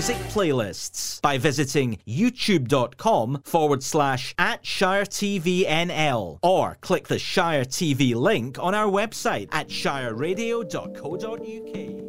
music playlists by visiting youtube.com/@ShireTVNL or click the Shire TV link on our website at shireradio.co.uk.